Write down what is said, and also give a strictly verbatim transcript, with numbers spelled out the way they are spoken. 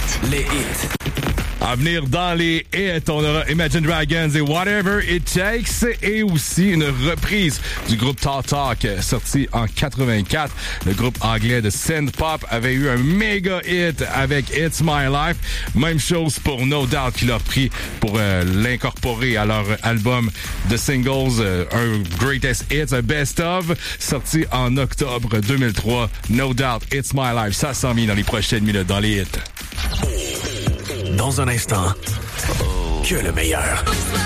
hits. Les hits. À venir dans les hits, on aura Imagine Dragons et Whatever It Takes et aussi une reprise du groupe Talk Talk sorti en quatre-vingt-quatre. Le groupe anglais de synth pop avait eu un méga hit avec It's My Life. Même chose pour No Doubt qui l'a repris pour euh, l'incorporer à leur album de singles, euh, un Greatest Hits, un Best Of, sorti en octobre deux mille trois. No Doubt, It's My Life, ça s'en vient dans les prochaines minutes dans les hits. Dans un instant, que le meilleur.